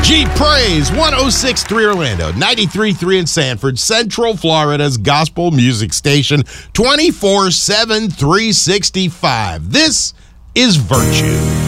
G Praise, 106.3 Orlando, 93.3 in Sanford, Central Florida's gospel music station, 24/7, 365. This is Virtue.